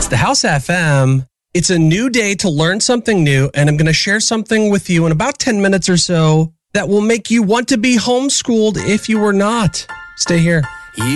It's the House FM. It's a new day to learn something new, and I'm going to share something with you in about 10 minutes or so that will make you want to be homeschooled if you were not. Stay here.